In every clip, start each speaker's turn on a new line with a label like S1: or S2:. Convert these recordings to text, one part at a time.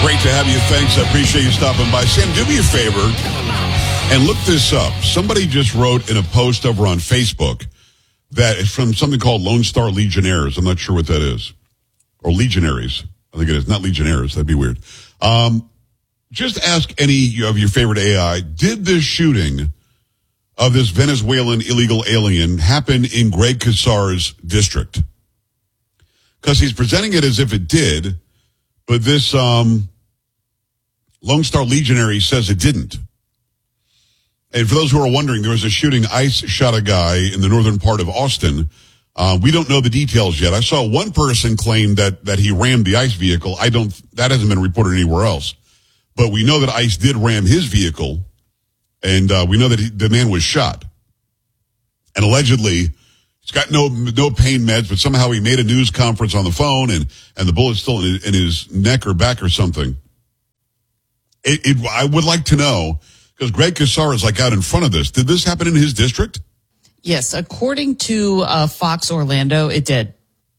S1: Great to have you. Thanks. I appreciate you stopping by. Sam, do me a favor and look this up. Somebody just wrote in a post over on Facebook that it's from something called Lone Star Legionnaires. I'm not sure what that is. Or Legionaries. I think it is. Not Legionnaires. That'd be weird. Just ask any of your favorite AI, did this shooting of this Venezuelan illegal alien happen in Greg Casar's district? Because he's presenting it as if it did, but this Lone Star Legionary says it didn't. And for those who are wondering, there was a shooting. ICE shot a guy in the northern part of Austin. We don't know the details yet. I saw one person claim that he rammed the ICE vehicle. That hasn't been reported anywhere else. But we know that ICE did ram his vehicle, and we know that the man was shot. And allegedly, he's got no pain meds, but somehow he made a news conference on the phone, and the bullet's still in his neck or back or something. I would like to know, because Greg Casar is like out in front of this. Did this happen in his district? Yes, according to Fox Orlando, it did.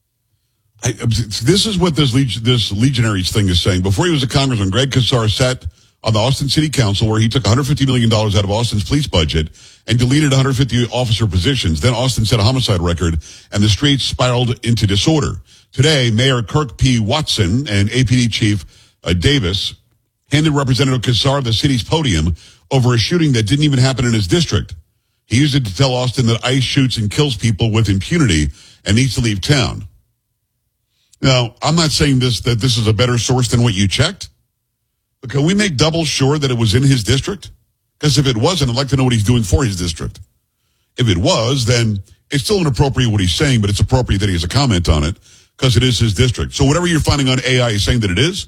S1: This is what this Legionaries thing is saying. Before he was a congressman, Greg Casar sat on the Austin City Council, where he took $150 million out of Austin's police budget and deleted 150 officer positions. Then Austin set a homicide record, and the streets spiraled into disorder. Today, Mayor Kirk P. Watson and APD Chief Davis handed Representative Casar the city's podium over a shooting that didn't even happen in his district. He used it to tell Austin that ICE shoots and kills people with impunity and needs to leave town. Now, I'm not saying that this is a better source than what you checked, but can we make double sure that it was in his district? Because if it wasn't, I'd like to know what he's doing for his district. If it was, then it's still inappropriate what he's saying, but it's appropriate that he has a comment on it because it is his district. So whatever you're finding on AI is saying that it is?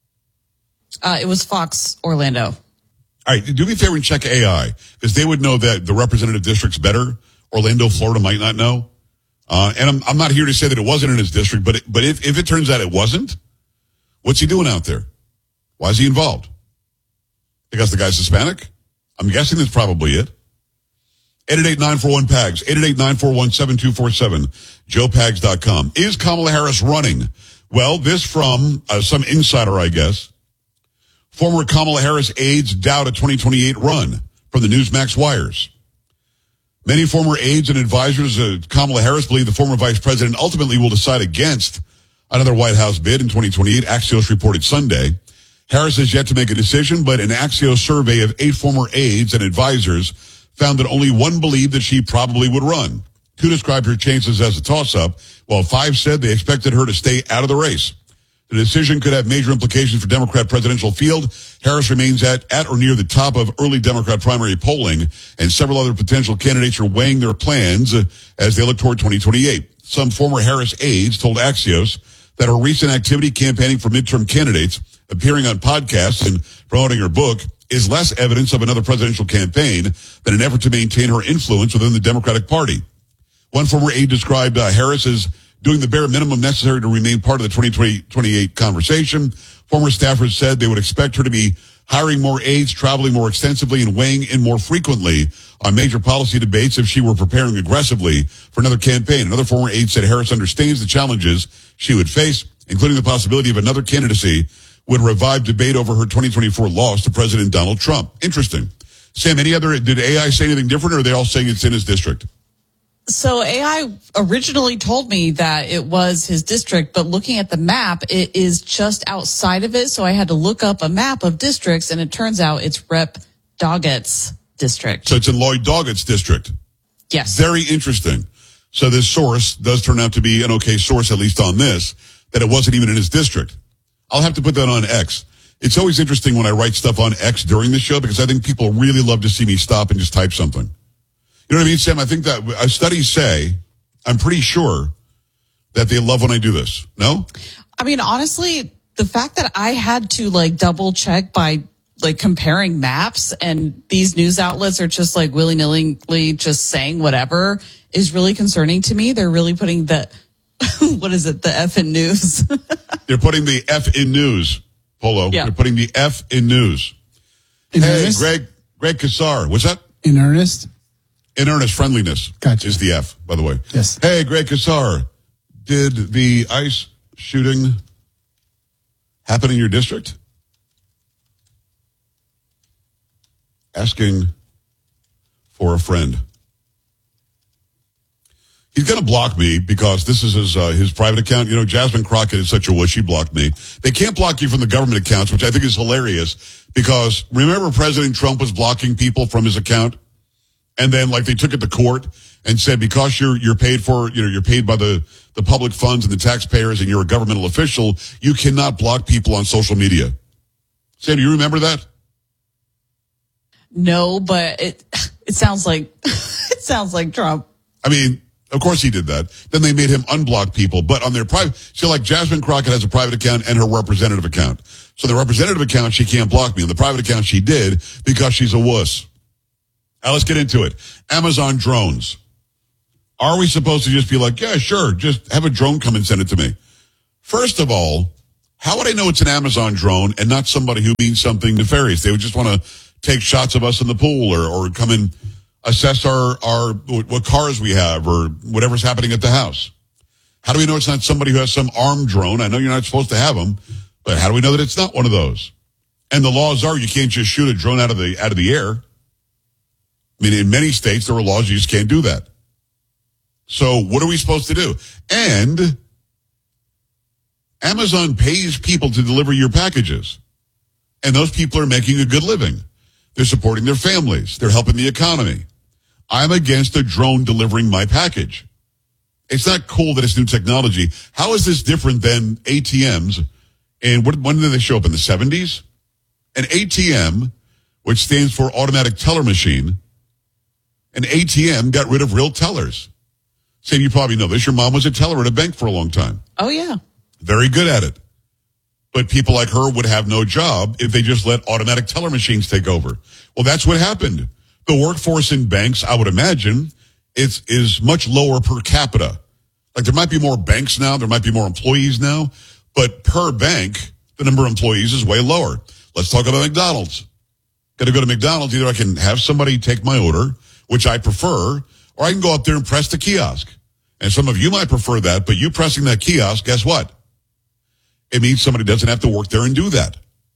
S1: It was Fox Orlando. All right, do me a favor and check AI, because they would know that the representative district's better. Orlando, Florida might not know. And I'm not here to say that it wasn't in his district, but if it turns out it wasn't, what's he doing out there? Why is he involved? Because the guy's Hispanic? I'm guessing that's probably it. 888-941-PAGS, 888-941-7247, joepags.com. Is Kamala Harris running? Well, this from some insider, I guess. Former Kamala Harris aides doubt a 2028 run from the Newsmax wires. Many former aides and advisors of Kamala Harris believe the former vice president ultimately will decide against another White House bid in 2028, Axios reported Sunday. Harris has yet to make a decision, but an Axios survey of 8 former aides and advisors found that only 1 believed that she probably would run. 2 described her chances as a toss-up, while 5 said they expected her to stay out of the race. The decision could have major implications for Democrat presidential field. Harris remains at or near the top of early Democrat primary polling, and several other potential candidates are weighing their plans as they look toward 2028. Some former Harris aides told Axios that her recent activity campaigning for midterm candidates, appearing on podcasts and promoting her book, is less evidence of another presidential campaign than an effort to maintain her influence within the Democratic Party. One former aide described Harris as doing the bare minimum necessary to remain part of the 2028 conversation. Former staffers said they would expect her to be hiring more aides, traveling more extensively, and weighing in more frequently on major policy debates if she were preparing aggressively for another campaign. Another former aide said Harris understands the challenges she would face, including the possibility of another candidacy would revive debate over her 2024 loss to President Donald Trump. Interesting. Sam, did AI say anything different, or are they all saying it's in his district? So AI originally told me that it was his district, but looking at the map, it is just outside of it. So I had to look up a map of districts, and it turns out it's Rep. Doggett's district. So it's in Lloyd Doggett's district. Yes. Very interesting. So this source does turn out to be an okay source, at least on this, that it wasn't even in his district. I'll have to put that on X. It's always interesting when I write stuff on X during the show, because I think people really love to see me stop and just type something. You know what I mean, Sam? I think that studies say, I'm pretty sure that they love when I do this. No? I mean, honestly, the fact that I had to double check by comparing maps, and these news outlets are just willy-nilly just saying whatever is really concerning to me. They're really putting the, what is it? The F in news. They're putting the F in news, Polo. Yeah. They're putting the F in news.
S2: In
S1: hey,
S2: earnest?
S1: Greg Casar. What's that?
S2: In earnest?
S1: In earnest, friendliness is the F, by the way.
S2: Yes.
S1: Hey, Greg Casar, did the ICE shooting happen in your district? asking for a friend. He's going to block me because this is his private account. You know, Jasmine Crockett is such a wuss. She blocked me. They can't block you from the government accounts, which I think is hilarious because remember President Trump was blocking people from his account? And then like they took it to court and said, because you're paid for, you know, you're paid by the public funds and the taxpayers and you're a governmental official, you cannot block people on social media. Sam, do you remember that?
S2: No, but it sounds like, it sounds like Trump.
S1: I mean, of course he did that. Then they made him unblock people, but on their private, so like Jasmine Crockett has a private account and her representative account. So the representative account, she can't block me. On the private account, she did because she's a wuss. Now let's get into it. Amazon drones. Are we supposed to just be like, yeah, sure, just have a drone come and send it to me? First of all, how would I know it's an Amazon drone and not somebody who means something nefarious? They would just want to take shots of us in the pool or come and assess our what cars we have or whatever's happening at the house. How do we know it's not somebody who has some armed drone? I know you're not supposed to have them, but how do we know that it's not one of those? And the laws are you can't just shoot a drone out of the air. I mean, in many states, there are laws you just can't do that. So what are we supposed to do? And Amazon pays people to deliver your packages. And those people are making a good living. They're supporting their families. They're helping the economy. I'm against a drone delivering my package. It's not cool that it's new technology. How is this different than ATMs? And when did they show up? In the 70s? An ATM, which stands for automatic teller machine, an ATM got rid of real tellers. Sam, you probably know this. Your mom was a teller at a bank for a long time.
S2: Oh, yeah.
S1: Very good at it. But people like her would have no job if they just let automatic teller machines take over. Well, that's what happened. The workforce in banks, I would imagine, is much lower per capita. Like there might be more banks now, there might be more employees now, but per bank, the number of employees is way lower. Let's talk about McDonald's. Got to go to McDonald's. Either I can have somebody take my order, which I prefer, or I can go up there and press the kiosk. And some of you might prefer that, but you pressing that kiosk, guess what? It means somebody doesn't have to work there and do that.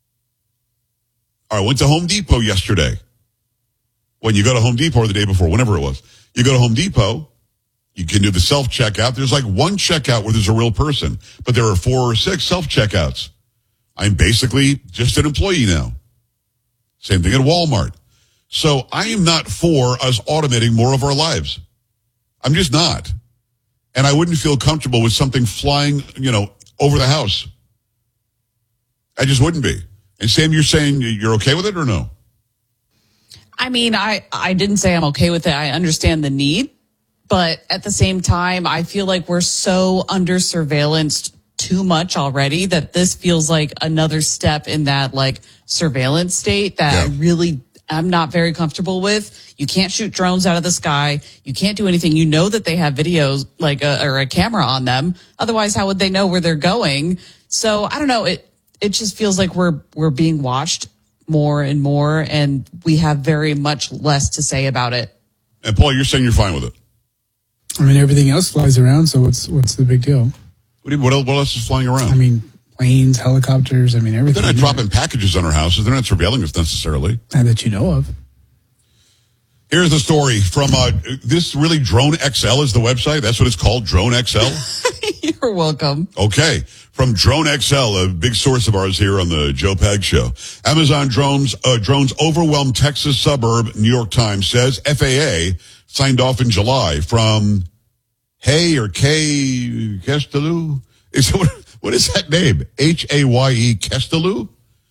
S1: I went to Home Depot yesterday. When you go to Home Depot or the day before, whenever it was, you go to Home Depot, you can do the self-checkout. There's like one checkout where there's a real person, but there are 4 or 6 self-checkouts. I'm basically just an employee now. Same thing at Walmart. So I am not for us automating more of our lives. I'm just not. And I wouldn't feel comfortable with something flying, over the house. I just wouldn't be. And Sam, you're saying you're okay with it or no?
S2: I mean, I didn't say I'm okay with it. I understand the need. But at the same time, I feel like we're so under surveillance too much already that this feels like another step in that like surveillance state that I'm not very comfortable with. You can't shoot drones out of the sky. You can't do anything. You know that they have videos or a camera on them. Otherwise, how would they know where they're going? So I don't know. It just feels like we're being watched more and more, and we have very much less to say about it.
S1: And Paul, you're saying you're fine with it?
S3: I mean, everything else flies around, so what's the big deal?
S1: What else is flying around?
S3: I mean, planes, helicopters, everything.
S1: They're not dropping packages on our houses. They're not surveilling us necessarily.
S3: And that you know of.
S1: Here's the story from this really Drone XL is the website. That's what it's called, Drone XL.
S2: You're welcome.
S1: Okay. From Drone XL, a big source of ours here on the Joe Pag Show. Amazon drones overwhelmed Texas suburb, New York Times says. FAA signed off in July from Hay or K Kesteloo. What is that name? Haye Kesteloo?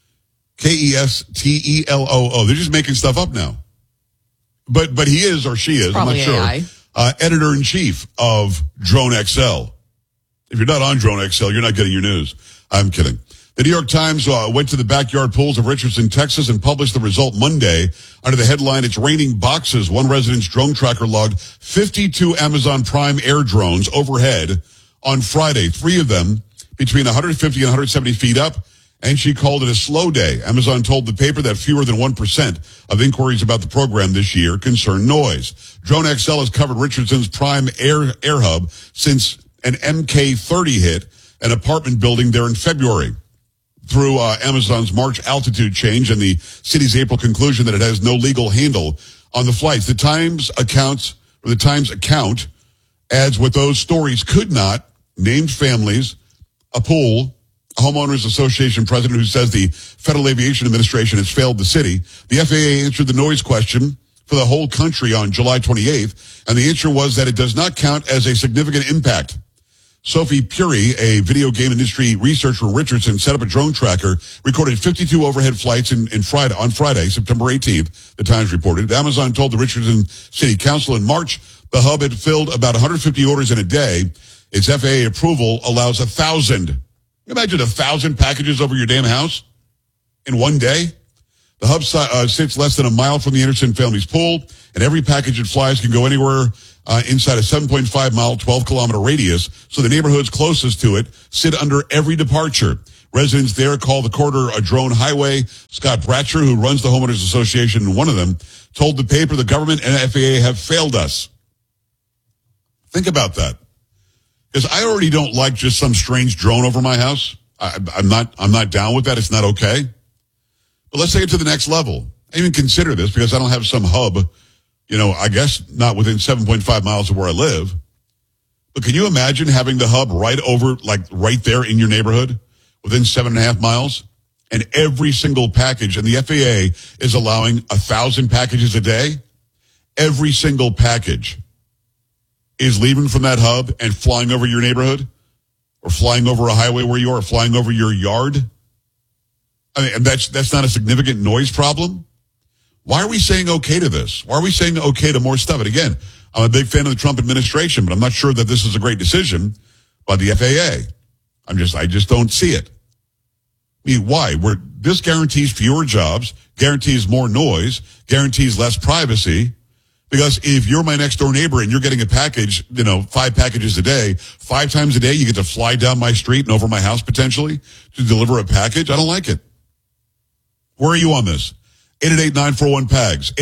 S1: Kesteloo. They're just making stuff up now. But he is, or she is,
S2: probably
S1: I'm not sure, editor-in-chief of Drone XL. If you're not on Drone XL, you're not getting your news. I'm kidding. The New York Times went to the backyard pools of Richardson, Texas, and published the result Monday under the headline, "It's raining boxes." One resident's drone tracker logged 52 Amazon Prime Air drones overhead on Friday, 3 of them between 150 and 170 feet up, and she called it a slow day. Amazon told the paper that fewer than 1% of inquiries about the program this year concern noise. Drone XL has covered Richardson's Prime Air hub since an MK-30 hit an apartment building there in February. through Amazon's March altitude change and the city's April conclusion that it has no legal handle on the flights. The Times account adds what those stories could not, named families, a pool, a homeowners association president who says the Federal Aviation Administration has failed the city. The FAA answered the noise question for the whole country on July 28th, and the answer was that it does not count as a significant impact. Sophie Puri, a video game industry researcher from Richardson, set up a drone tracker, recorded 52 overhead flights on Friday, September 18th, the Times reported. Amazon told the Richardson City Council in March the hub had filled about 150 orders in a day. Its FAA approval allows 1,000. Imagine 1,000 packages over your damn house in one day. The hub sits less than a mile from the Anderson family's pool, and every package it flies can go anywhere inside a 7.5-mile, 12-kilometer radius, so the neighborhoods closest to it sit under every departure. Residents there call the corridor a drone highway. Scott Bratcher, who runs the Homeowners Association, and one of them, told the paper the government and FAA have failed us. Think about that. Because I already don't like just some strange drone over my house. I'm not down with that. It's not okay. But let's take it to the next level. I even consider this because I don't have some hub, I guess not within 7.5 miles of where I live. But can you imagine having the hub right there in your neighborhood within 7.5 miles? And every single package, and the FAA is allowing 1,000 packages a day. Every single package is leaving from that hub and flying over your neighborhood or flying over a highway where you are, or flying over your yard. I mean, and that's not a significant noise problem. Why are we saying okay to this? Why are we saying okay to more stuff? And again, I'm a big fan of the Trump administration, but I'm not sure that this is a great decision by the FAA. I just don't see it. I mean, why? This guarantees fewer jobs, guarantees more noise, guarantees less privacy. Because if you're my next door neighbor and you're getting a package, 5 packages a day, 5 times a day, you get to fly down my street and over my house potentially to deliver a package. I don't like it. Where are you on this? 888-941-PAGS,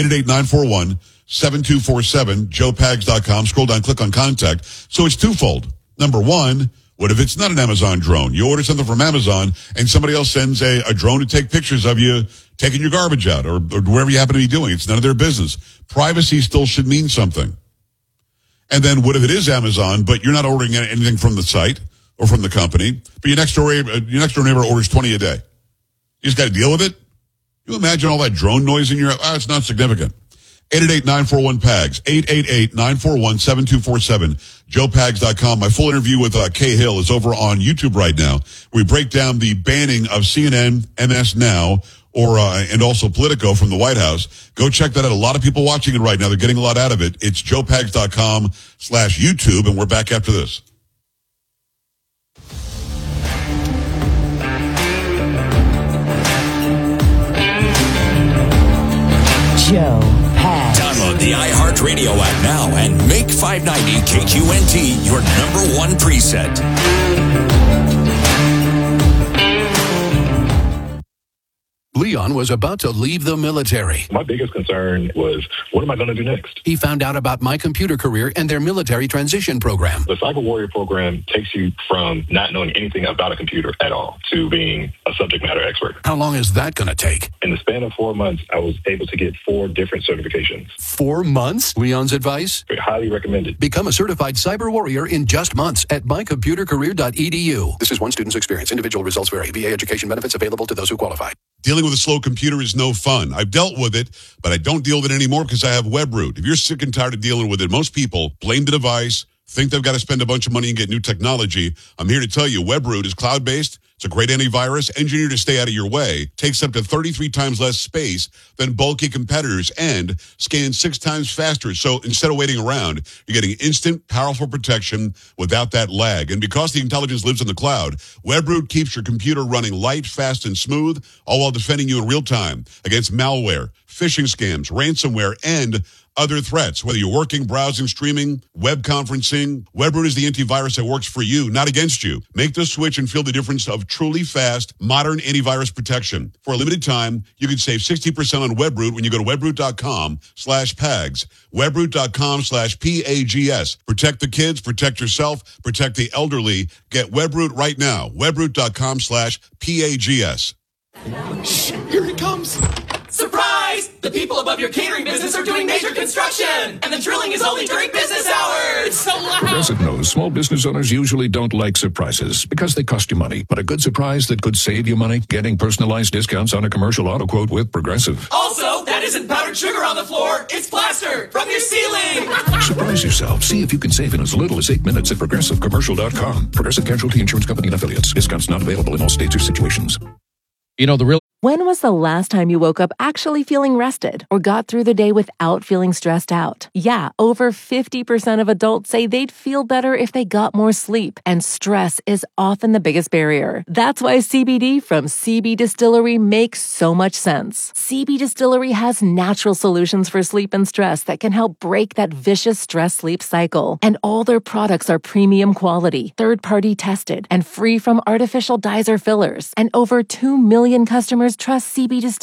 S1: 888-941-7247, joepags.com. Scroll down, click on contact. So it's twofold. Number one, what if it's not an Amazon drone? You order something from Amazon and somebody else sends a drone to take pictures of you taking your garbage out or wherever you happen to be doing. It's none of their business. Privacy still should mean something. And then what if it is Amazon, but you're not ordering anything from the site or from the company, but your next door neighbor orders 20 a day. You just got to deal with it? You imagine all that drone noise in your house? It's not significant. 888-941-PAGS, 888-941-7247, joepags.com. My full interview with Kay Hill is over on YouTube right now. We break down the banning of CNN, MS Now, and also Politico from the White House. Go check that out. A lot of people watching it right now. They're getting a lot out of it. It's joepags.com/YouTube, and we're back after this.
S4: Joe Pags.
S5: Download the iHeartRadio app now and make 590 KQNT your number one preset.
S6: Leon was about to leave the military.
S7: My biggest concern was, what am I going to do next?
S6: He found out about My Computer Career and their military transition program.
S7: The Cyber Warrior program takes you from not knowing anything about a computer at all to being a subject matter expert.
S6: How long is that going to take?
S7: In the span of 4 months, I was able to get 4 different certifications.
S6: 4 months? Leon's advice?
S7: Highly recommended.
S6: Become a certified cyber warrior in just months at mycomputercareer.edu. This is one student's experience. Individual results vary. VA education benefits available to those who qualify.
S1: Dealing with a slow computer is no fun. I've dealt with it, but I don't deal with it anymore because I have WebRoot. If you're sick and tired of dealing with it, most people blame the device, think they've got to spend a bunch of money and get new technology. I'm here to tell you, WebRoot is cloud-based. It's a great antivirus, engineered to stay out of your way, takes up to 33 times less space than bulky competitors, and scans 6 times faster. So instead of waiting around, you're getting instant, powerful protection without that lag. And because the intelligence lives in the cloud, WebRoot keeps your computer running light, fast, and smooth, all while defending you in real time against malware, phishing scams, ransomware, and other threats. Whether you're working, browsing, streaming, web conferencing, Webroot is the antivirus that works for you, not against you. Make the switch and feel the difference of truly fast, modern antivirus protection. For a limited time, you can save 60% on Webroot when you go to webroot.com/PAGS. Webroot.com/PAGS. Protect the kids, protect yourself, protect the elderly. Get Webroot right now. Webroot.com/PAGS.
S8: Shh, here it comes. Surprise! The people above your catering business are doing major construction, and the drilling is only during business hours. So loud.
S9: Progressive knows small business owners usually don't like surprises because they cost you money. But a good surprise that could save you money? Getting personalized discounts on a commercial auto quote with Progressive.
S8: Also, that isn't powdered sugar on the floor. It's plaster from your ceiling.
S9: Surprise yourself. See if you can save in as little as 8 minutes at ProgressiveCommercial.com. Progressive Casualty Insurance Company and Affiliates. Discounts not available in all states or situations.
S10: You know, the real...
S11: When was the last time you woke up actually feeling rested or got through the day without feeling stressed out? Yeah, over 50% of adults say they'd feel better if they got more sleep, and stress is often the biggest barrier. That's why CBD from CB Distillery makes so much sense. CB Distillery has natural solutions for sleep and stress that can help break that vicious stress-sleep cycle. And all their products are premium quality, third-party tested, and free from artificial dyes or fillers. And over 2 million customers trust CB Distillery